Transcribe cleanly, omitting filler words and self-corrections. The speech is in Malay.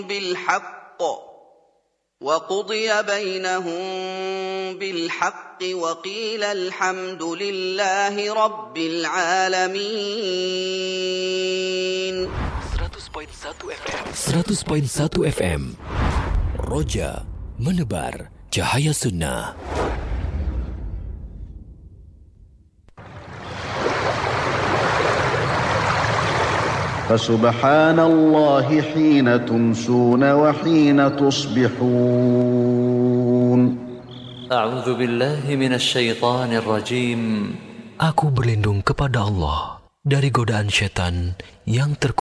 بالحق وقضي بينهم بالحق وقيل الحمد لله رب العالمين. 100.1 FM Roja menebar cahaya sunnah. فسبحان الله حين تمسون وحين تصبحون. أعوذ بالله من الشيطان الرجيم. Aku berlindung kepada Allah dari godaan syaitan yang terkutuk.